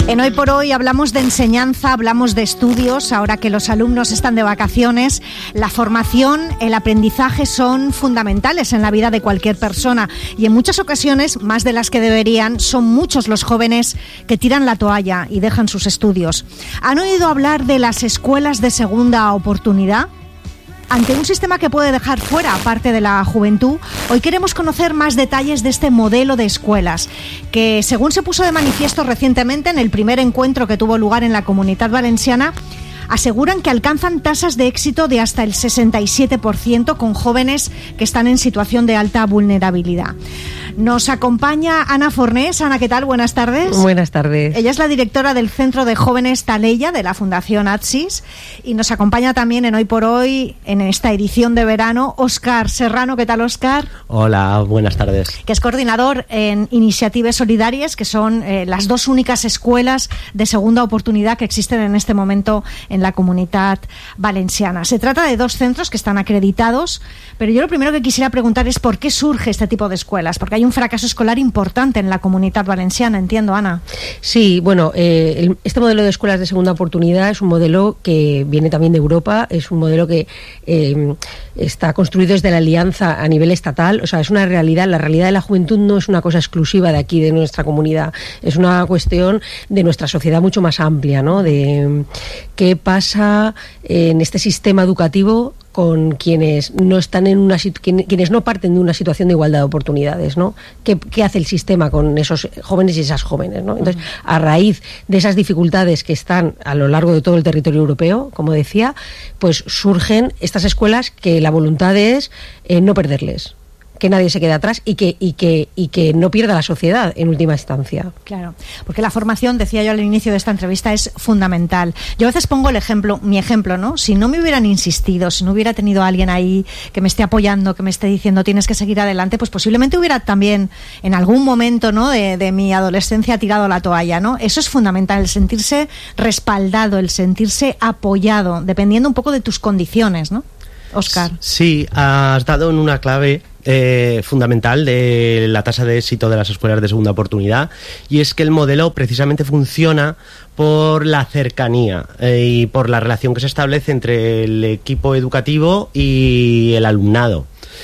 En Hoy por Hoy hablamos de enseñanza, hablamos de estudios. Ahora que los alumnos están de vacaciones, la formación, el aprendizaje son fundamentales en la vida de cualquier persona y en muchas ocasiones, más de las que deberían, son muchos los jóvenes que tiran la toalla y dejan sus estudios. ¿Han oído hablar de las escuelas de segunda oportunidad? Ante un sistema que puede dejar fuera parte de la juventud, hoy queremos conocer más detalles de este modelo de escuelas, que según se puso de manifiesto recientemente en el primer encuentro que tuvo lugar en la Comunitat Valenciana, aseguran que alcanzan tasas de éxito de hasta el 67% con jóvenes que están en situación de alta vulnerabilidad. Nos acompaña Ana Fornés. Ana, ¿qué tal? Buenas tardes. Buenas tardes. Ella es la directora del Centro de Jóvenes Taleya de la Fundación ATSIS y nos acompaña también en Hoy por Hoy, en esta edición de verano, Óscar Serrano. ¿Qué tal, Óscar? Hola, buenas tardes. Que es coordinador en Iniciatives Solidarias, que son las dos únicas escuelas de segunda oportunidad que existen en este momento en la Comunitat Valenciana. Se trata de dos centros que están acreditados, pero yo lo primero que quisiera preguntar es ¿por qué surge este tipo de escuelas? Porque hay un fracaso escolar importante en la Comunitat Valenciana, entiendo, Ana. Sí, bueno, este modelo de escuelas de segunda oportunidad es un modelo que viene también de Europa, es un modelo que está construido desde la alianza a nivel estatal, o sea, es una realidad, la realidad de la juventud no es una cosa exclusiva de aquí, de nuestra comunidad, es una cuestión de nuestra sociedad mucho más amplia, ¿no? De qué pasa en este sistema educativo con quienes no están quienes no parten de una situación de igualdad de oportunidades, ¿no? ¿Qué hace el sistema con esos jóvenes y esas jóvenes, ¿no? Entonces, a raíz de esas dificultades que están a lo largo de todo el territorio europeo, como decía, pues surgen estas escuelas que la voluntad es no perderles, que nadie se quede atrás y que no pierda la sociedad en última instancia. Claro, porque la formación, decía yo al inicio de esta entrevista, es fundamental. Yo a veces pongo mi ejemplo, ¿no? Si no me hubieran insistido, si no hubiera tenido a alguien ahí que me esté apoyando, que me esté diciendo tienes que seguir adelante, pues posiblemente hubiera también en algún momento, ¿no?, de mi adolescencia tirado la toalla, ¿no? Eso es fundamental, el sentirse respaldado, el sentirse apoyado, dependiendo un poco de tus condiciones, ¿no? Óscar. Sí, has dado en una clave fundamental de la tasa de éxito de las escuelas de segunda oportunidad, y es que el modelo precisamente funciona por la cercanía y por la relación que se establece entre el equipo educativo y el alumnado.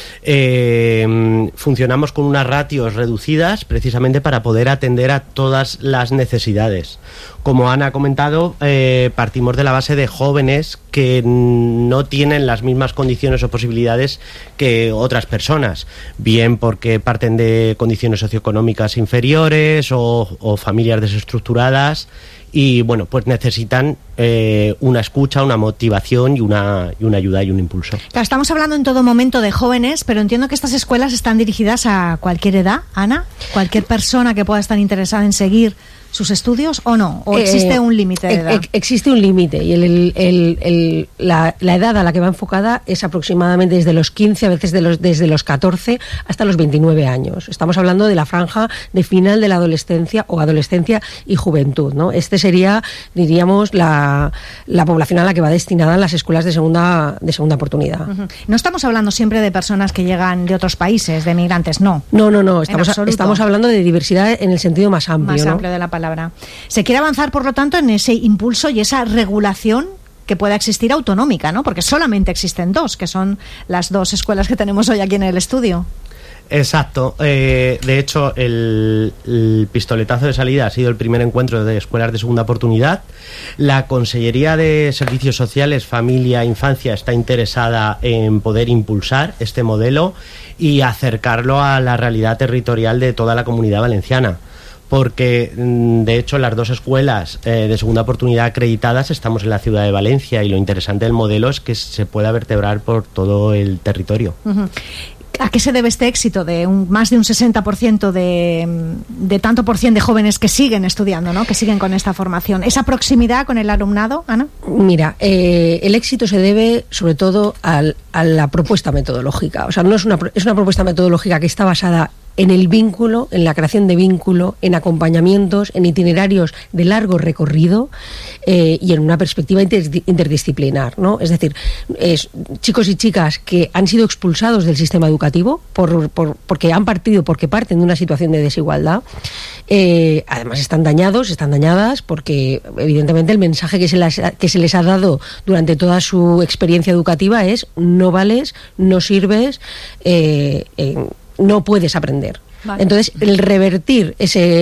Funcionamos con unas ratios reducidas precisamente para poder atender a todas las necesidades. Como Ana ha comentado, partimos de la base de jóvenes que no tienen las mismas condiciones o posibilidades que otras personas, bien porque parten de condiciones socioeconómicas inferiores o familias desestructuradas, y bueno, pues necesitan una escucha, una motivación y una ayuda y un impulso. Claro, estamos hablando en todo momento de jóvenes, pero entiendo que estas escuelas están dirigidas a cualquier edad, Ana, cualquier persona que pueda estar interesada en seguir sus estudios, ¿o no? ¿O existe un límite de edad? Existe un límite, y la edad a la que va enfocada es aproximadamente desde los 15, a veces desde los 14 hasta los 29 años. Estamos hablando de la franja de final de la adolescencia o adolescencia y juventud, ¿no? Este sería, diríamos, la población a la que va destinada las escuelas de segunda oportunidad. Uh-huh. No estamos hablando siempre de personas que llegan de otros países, de migrantes, no. No. Estamos hablando de diversidad en el sentido más amplio. Más amplio de la palabra. Se quiere avanzar, por lo tanto, en ese impulso y esa regulación que pueda existir autonómica, ¿no? Porque solamente existen dos, que son las dos escuelas que tenemos hoy aquí en el estudio. Exacto. De hecho, el pistoletazo de salida ha sido el primer encuentro de escuelas de segunda oportunidad. La Consellería de Servicios Sociales, Familia e Infancia está interesada en poder impulsar este modelo y acercarlo a la realidad territorial de toda la Comunidad Valenciana, porque de hecho las dos escuelas de segunda oportunidad acreditadas estamos en la ciudad de Valencia, y lo interesante del modelo es que se pueda vertebrar por todo el territorio. Uh-huh. ¿A qué se debe este éxito de más de un 60% de tanto por cien de jóvenes que siguen estudiando, ¿no?, que siguen con esta formación? ¿Esa proximidad con el alumnado, Ana? Mira, el éxito se debe sobre todo a la propuesta metodológica. O sea, es una propuesta metodológica que está basada en el vínculo, en la creación de vínculo, en acompañamientos, en itinerarios de largo recorrido y en una perspectiva interdisciplinar, ¿no? Es decir, chicos y chicas que han sido expulsados del sistema educativo porque parten de una situación de desigualdad, además están dañadas porque evidentemente el mensaje que se les ha dado durante toda su experiencia educativa es: no vales, no sirves, no puedes aprender. Vale. Entonces, el revertir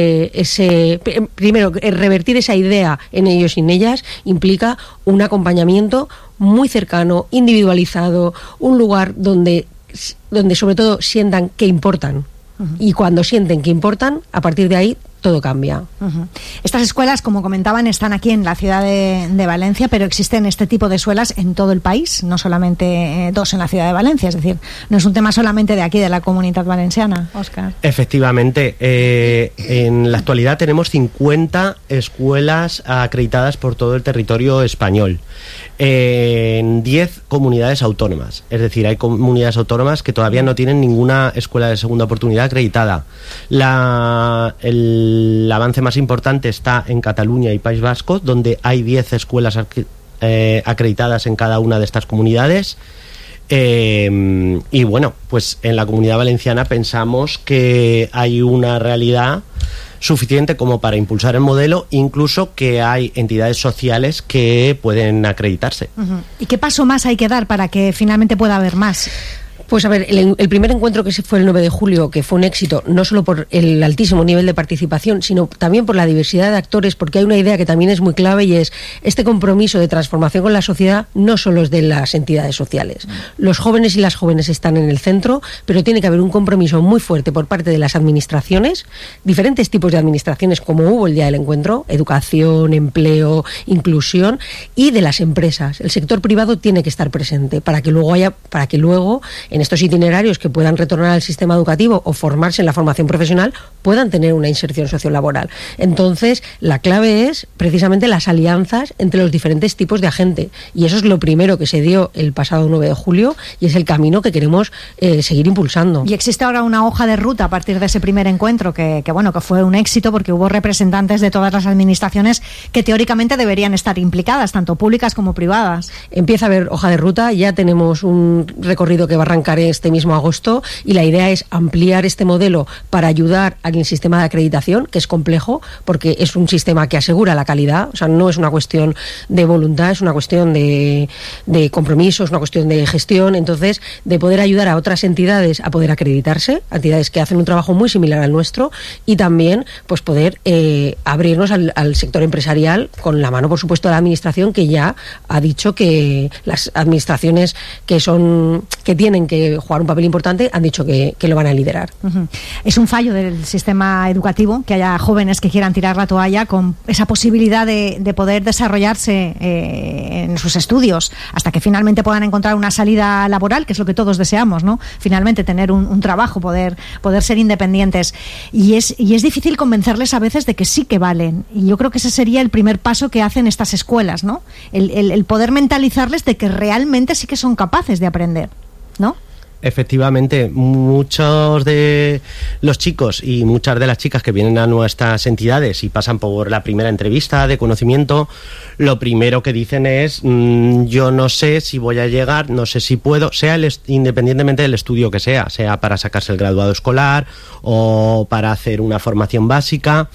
revertir esa idea en ellos y en ellas implica un acompañamiento muy cercano, individualizado, un lugar donde sobre todo sientan que importan. Y cuando sienten que importan, a partir de ahí todo cambia. Estas escuelas, como comentaban, están aquí en la ciudad de Valencia, pero existen este tipo de escuelas en todo el país, no solamente dos en la ciudad de Valencia, es decir, no es un tema solamente de aquí, de la Comunitat Valenciana, Óscar. Efectivamente, en la actualidad tenemos 50 escuelas acreditadas por todo el territorio español, en 10 comunidades autónomas, es decir, hay comunidades autónomas que todavía no tienen ninguna escuela de segunda oportunidad acreditada. El avance más importante está en Cataluña y País Vasco, donde hay 10 escuelas acreditadas en cada una de estas comunidades. Y bueno, pues en la Comunidad Valenciana pensamos que hay una realidad suficiente como para impulsar el modelo, incluso que hay entidades sociales que pueden acreditarse. ¿Y qué paso más hay que dar para que finalmente pueda haber más? Pues a ver, el primer encuentro que fue el 9 de julio, que fue un éxito, no solo por el altísimo nivel de participación, sino también por la diversidad de actores, porque hay una idea que también es muy clave y es este compromiso de transformación con la sociedad no solo es de las entidades sociales. Los jóvenes y las jóvenes están en el centro, pero tiene que haber un compromiso muy fuerte por parte de las administraciones, diferentes tipos de administraciones, como hubo el día del encuentro, educación, empleo, inclusión, y de las empresas. El sector privado tiene que estar presente para que luego en estos itinerarios que puedan retornar al sistema educativo o formarse en la formación profesional puedan tener una inserción sociolaboral. Entonces, la clave es precisamente las alianzas entre los diferentes tipos de agente, y eso es lo primero que se dio el pasado 9 de julio y es el camino que queremos seguir impulsando. Y existe ahora una hoja de ruta a partir de ese primer encuentro que fue un éxito porque hubo representantes de todas las administraciones que teóricamente deberían estar implicadas, tanto públicas como privadas. Empieza a haber hoja de ruta, ya tenemos un recorrido que va a arrancar este mismo agosto y la idea es ampliar este modelo para ayudar al sistema de acreditación, que es complejo porque es un sistema que asegura la calidad, o sea, no es una cuestión de voluntad, es una cuestión de compromiso, es una cuestión de gestión, entonces de poder ayudar a otras entidades a poder acreditarse, entidades que hacen un trabajo muy similar al nuestro, y también pues poder abrirnos al sector empresarial con la mano, por supuesto, de la administración, que ya ha dicho que las administraciones que tienen que jugar un papel importante han dicho que lo van a liderar. Es un fallo del sistema educativo que haya jóvenes que quieran tirar la toalla con esa posibilidad de poder desarrollarse en sus estudios hasta que finalmente puedan encontrar una salida laboral, que es lo que todos deseamos, ¿no? Finalmente tener un trabajo, poder ser independientes, y es difícil convencerles a veces de que sí que valen, y yo creo que ese sería el primer paso que hacen estas escuelas, ¿no? El poder mentalizarles de que realmente sí que son capaces de aprender, ¿no? Efectivamente, muchos de los chicos y muchas de las chicas que vienen a nuestras entidades y pasan por la primera entrevista de conocimiento, lo primero que dicen es yo no sé si voy a llegar, no sé si puedo, independientemente del estudio que sea para sacarse el graduado escolar o para hacer una formación básica,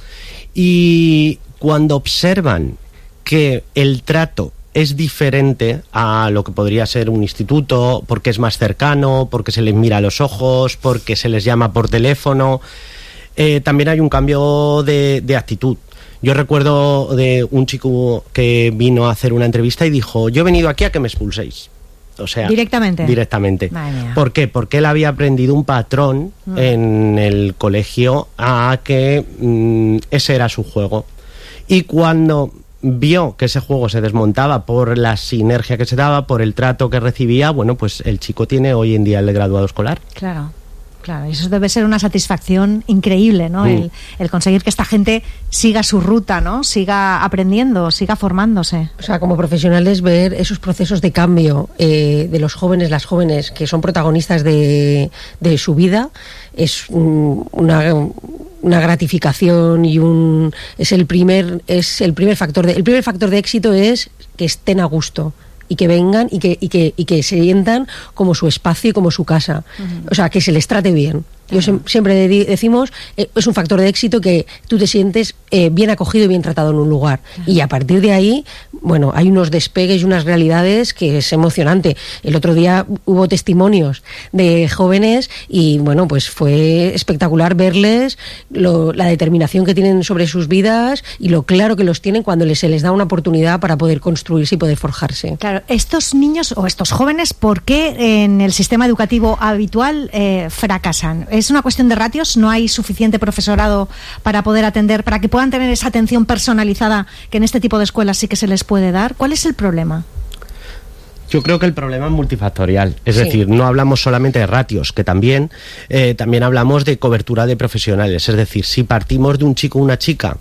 y cuando observan que el trato es diferente a lo que podría ser un instituto, porque es más cercano, porque se les mira a los ojos, porque se les llama por teléfono. También hay un cambio de actitud. Yo recuerdo de un chico que vino a hacer una entrevista y dijo: yo he venido aquí a que me expulséis. O sea, directamente. ¿Por qué? Porque él había aprendido un patrón en el colegio a que ese era su juego. Y cuando vio que ese juego se desmontaba por la sinergia que se daba, por el trato que recibía, bueno, pues el chico tiene hoy en día el graduado escolar. Claro. Claro, eso debe ser una satisfacción increíble, ¿no? El conseguir que esta gente siga su ruta, ¿no? Siga aprendiendo, siga formándose. O sea, como profesionales, ver esos procesos de cambio de los jóvenes, las jóvenes que son protagonistas de su vida es una gratificación y es el primer factor de éxito es que estén a gusto y que vengan y que se sientan como su espacio y como su casa. O sea, que se les trate bien. Yo siempre decimos, es un factor de éxito que tú te sientes bien acogido y bien tratado en un lugar. Y a partir de ahí, bueno, hay unos despegues y unas realidades que es emocionante. El otro día hubo testimonios de jóvenes y, bueno, pues fue espectacular verles la determinación que tienen sobre sus vidas y lo claro que los tienen cuando se les da una oportunidad para poder construirse y poder forjarse. Claro, estos niños o estos jóvenes, ¿por qué en el sistema educativo habitual fracasan? ¿Es una cuestión de ratios? ¿No hay suficiente profesorado para poder atender, para que puedan tener esa atención personalizada que en este tipo de escuelas sí que se les puede dar? ¿Cuál es el problema? Yo creo que el problema es multifactorial, es decir, no hablamos solamente de ratios, que también hablamos de cobertura de profesionales, es decir, si partimos de un chico o una chica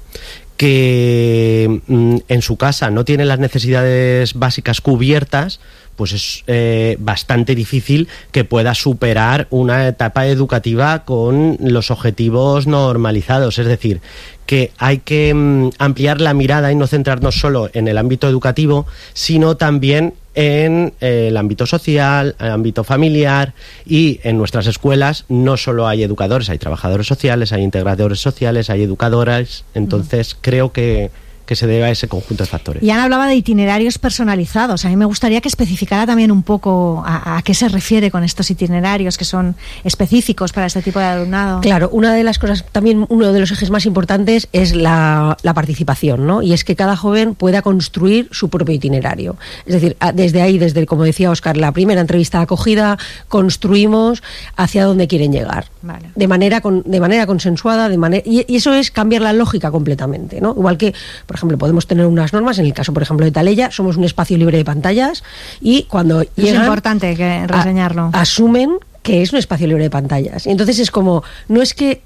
que en su casa no tiene las necesidades básicas cubiertas, pues es bastante difícil que pueda superar una etapa educativa con los objetivos normalizados. Es decir, que hay que ampliar la mirada y no centrarnos solo en el ámbito educativo, sino también en el ámbito social, el ámbito familiar, y en nuestras escuelas no solo hay educadores, hay trabajadores sociales, hay integradores sociales, hay educadoras. Entonces creo que se debe a ese conjunto de factores. Y Ana hablaba de itinerarios personalizados. A mí me gustaría que especificara también un poco a qué se refiere con estos itinerarios que son específicos para este tipo de alumnado. Claro, una de las cosas, también uno de los ejes más importantes es la participación, ¿no? Y es que cada joven pueda construir su propio itinerario. Es decir, desde ahí, como decía Óscar, la primera entrevista de acogida, construimos hacia dónde quieren llegar. Vale. De manera consensuada, y eso es cambiar la lógica completamente, ¿no? Igual que, por ejemplo, podemos tener unas normas, en el caso, por ejemplo, de Taleya, somos un espacio libre de pantallas y cuando llegan... Es importante reseñarlo. Asumen que es un espacio libre de pantallas. Y entonces es como, no es que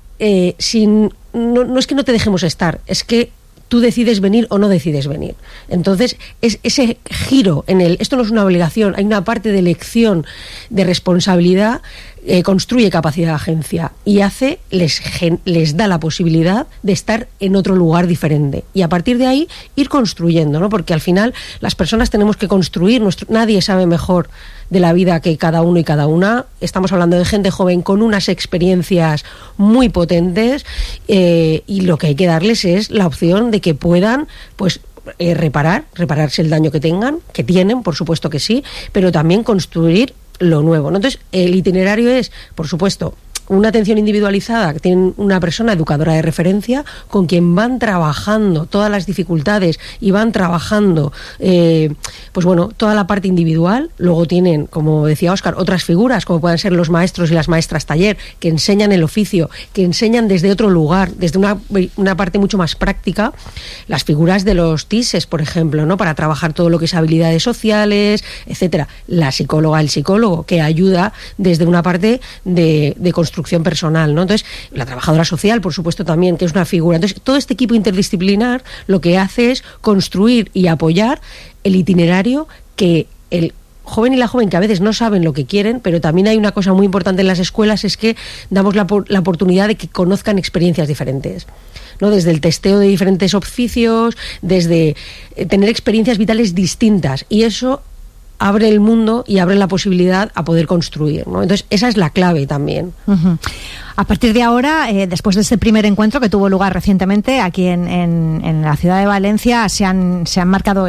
no es que no te dejemos estar, es que tú decides venir o no decides venir. Entonces, es ese giro esto no es una obligación, hay una parte de elección, de responsabilidad, construye capacidad de agencia y les da la posibilidad de estar en otro lugar diferente. Y a partir de ahí, ir construyendo, ¿no? Porque al final las personas tenemos que construir, nadie sabe mejor de la vida que cada uno y cada una. Estamos hablando de gente joven con unas experiencias muy potentes y lo que hay que darles es la opción de que puedan, pues, repararse el daño que tienen, por supuesto que sí, pero también construir lo nuevo, ¿no? Entonces, el itinerario es, por supuesto, una atención individualizada, que tienen una persona educadora de referencia con quien van trabajando todas las dificultades y van trabajando pues bueno, toda la parte individual. Luego tienen, como decía Óscar, otras figuras como pueden ser los maestros y las maestras taller, que enseñan el oficio, que enseñan desde otro lugar, desde una parte mucho más práctica. Las figuras de los TISES, por ejemplo, ¿no? Para trabajar todo lo que es habilidades sociales, etcétera. La psicóloga, el psicólogo, que ayuda desde una parte de construcción personal, ¿no? Entonces, la trabajadora social, por supuesto, también, que es una figura. Entonces, todo este equipo interdisciplinar lo que hace es construir y apoyar el itinerario que el joven y la joven, que a veces no saben lo que quieren, pero también hay una cosa muy importante en las escuelas, es que damos la oportunidad de que conozcan experiencias diferentes, ¿no? Desde el testeo de diferentes oficios, desde tener experiencias vitales distintas, y eso abre el mundo y abre la posibilidad a poder construir, ¿no? Entonces, esa es la clave también. Uh-huh. A partir de ahora, después de este primer encuentro que tuvo lugar recientemente aquí en la ciudad de Valencia, se han marcado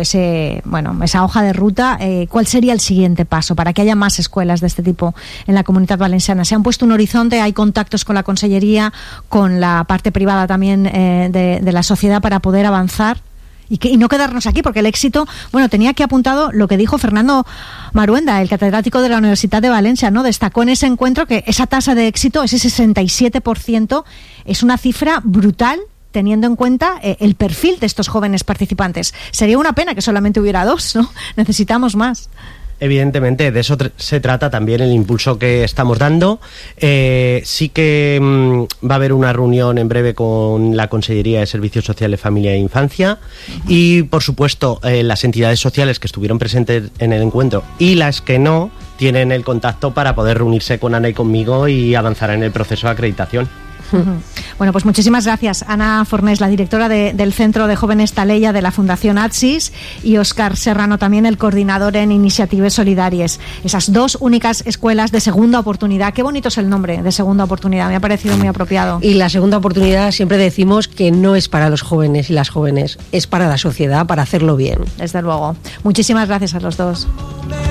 esa hoja de ruta. ¿Cuál sería el siguiente paso para que haya más escuelas de este tipo en la Comunitat Valenciana? ¿Se han puesto un horizonte? ¿Hay contactos con la Consellería, con la parte privada también de la sociedad para poder avanzar? Y no quedarnos aquí, porque el éxito, tenía aquí apuntado lo que dijo Fernando Maruenda, el catedrático de la Universidad de Valencia, ¿no? Destacó en ese encuentro que esa tasa de éxito, ese 67%, es una cifra brutal, teniendo en cuenta el perfil de estos jóvenes participantes. Sería una pena que solamente hubiera 2, ¿no? Necesitamos más. Evidentemente, de eso se trata también el impulso que estamos dando. Sí que va a haber una reunión en breve con la Consellería de Servicios Sociales, Familia e Infancia y, por supuesto, las entidades sociales que estuvieron presentes en el encuentro y las que no tienen el contacto para poder reunirse con Ana y conmigo y avanzar en el proceso de acreditación. Bueno, pues muchísimas gracias. Ana Fornés, la directora del Centro de Jóvenes Taleya de la Fundación ATSIS, y Óscar Serrano, también el coordinador en Iniciatives Solidarias. Esas dos únicas escuelas de segunda oportunidad. Qué bonito es el nombre, de segunda oportunidad. Me ha parecido muy apropiado. Y la segunda oportunidad siempre decimos que no es para los jóvenes y las jóvenes, es para la sociedad, para hacerlo bien. Desde luego. Muchísimas gracias a los dos.